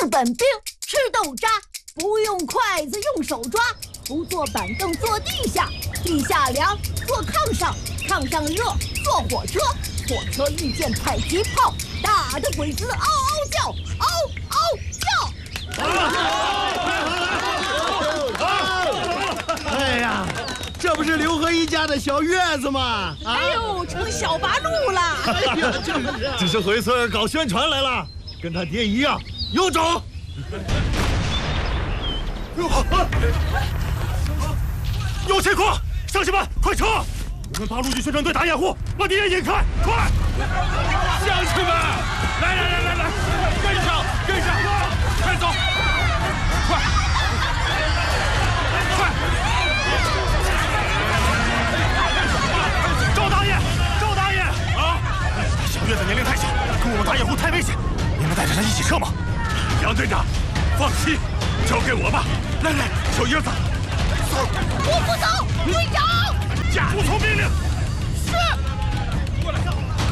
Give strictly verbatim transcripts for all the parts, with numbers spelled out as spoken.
四本兵，吃豆渣，不用筷子用手抓，不坐板凳坐地下，地下凉坐炕上，炕上热坐火车，火车遇见迫击炮，打的鬼子嗷嗷叫，嗷嗷叫。 哎呀，这不是刘和一家的小月子吗？啊、 哎呦，成小八路了！ 哎呀，就是、啊， 只是回村搞宣传来了，跟他爹一样有种。有情况，乡亲们，快撤！我们八路军宣传队打掩护，把敌人引开，快！乡亲们，来来来来来，跟上跟上，快走，快！快！赵大爷，赵大爷啊！小月子年龄太小，跟我们打掩护太危险，你们带着她一起撤吗？杨队长，放心，交给我吧。来来，小叶子，走！ 我不走，队长。 服从命令。 是。 过来，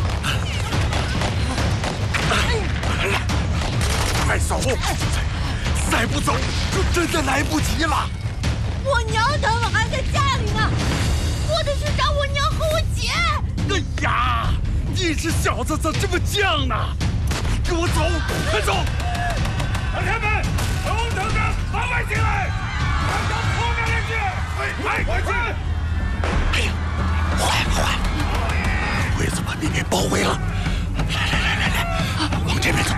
来，快走！再不走，就真的来不及了。 我娘他们还在家里呢，我的是找我娘和我姐。 哎呀，你这小子咋这么犟呢？跟我走，快走！老铁们，龙头上把外进来，把刀扑上来去！哎，快去！哎呀，坏了坏了，鬼子把你给包围了！来来来来来，往这边走。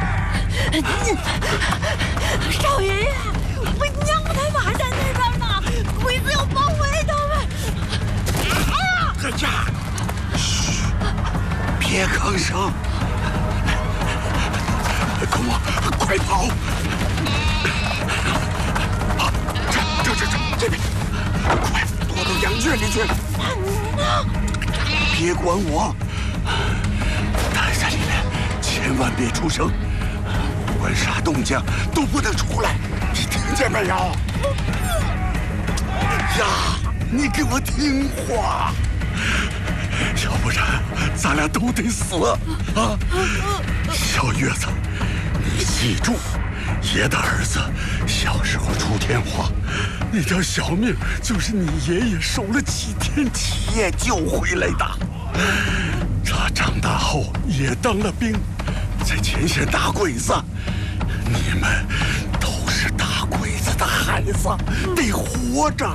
少爷爷，我娘他马在那边呢，鬼子要包围他们。啊！ 哎呀，嘘，别吭声。跟我快跑！啊，这这这这这边，快躲到羊圈里去！别管我，待在里面，千万别出声，不管啥动静都不能出来，你听见没有？呀，你给我听话，要不然咱俩都得死啊！小月子。你记住，爷的儿子小时候出天花，那条小命就是你爷爷守了几天几夜救回来的。他长大后也当了兵，在前线打鬼子。你们都是打鬼子的孩子，得活着。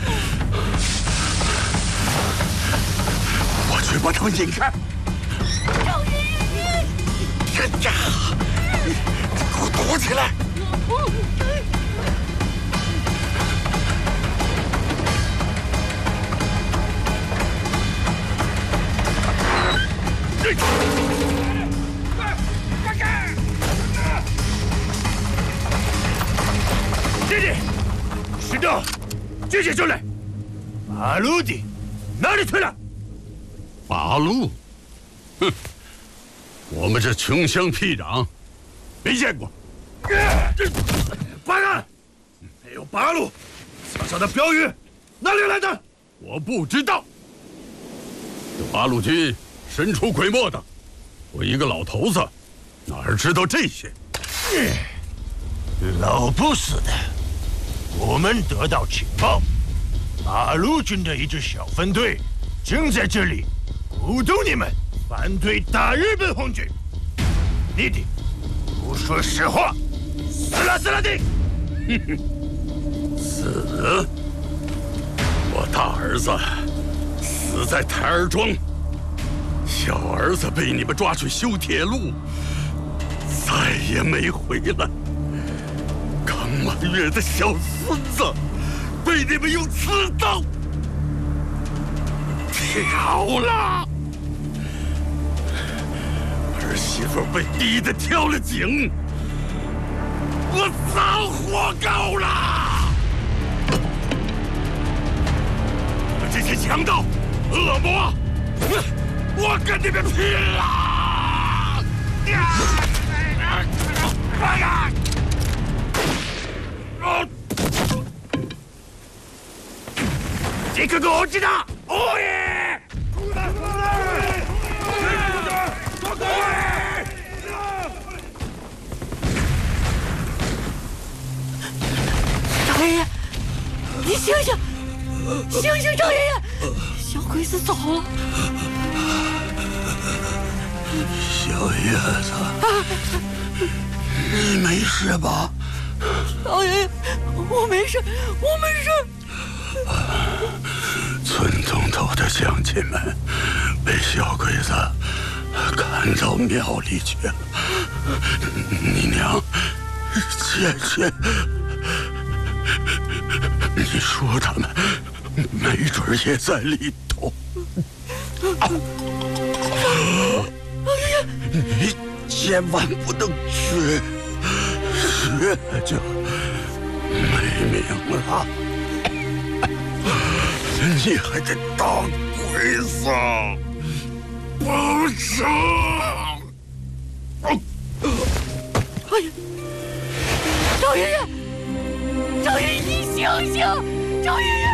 我去把他们引开。人家。你给我躲起来！弟弟，石头，继续出来！八路的哪里去了？ 八路？哼，我们这穷乡僻壤。没见过， 这报告，没有八路，墙上的标语哪里来的？ 我不知道。这八路军神出鬼没的，我一个老头子哪知道这些？ 老不死的，我们得到情报，八路军的一支小分队正在这里鼓动你们反对大日本皇军。你的。不说实话，死了死了的！ 哼哼，死！我大儿子死在台儿庄，小儿子被你们抓去修铁路，再也没回来。刚满月的小孙子被你们用刺刀挑了。儿媳妇被逼得跳了井，我早活够了！你们这些强盗、恶魔，我跟你们拼了！快呀！这个狗知道，哦耶！出来！出来！ 醒醒，醒醒，赵爷爷，小鬼子走了。 小叶子，你没事吧？ 老爷爷，我没事，我没事。 村东头的乡亲们被小鬼子赶到庙里去了，你娘姐姐，你说他们没准也在里头。啊你千万不能学，学就没命了。你还得当鬼子，不成？ 哎呀，赵爷爷，赵爷爷，你醒醒，赵爷爷！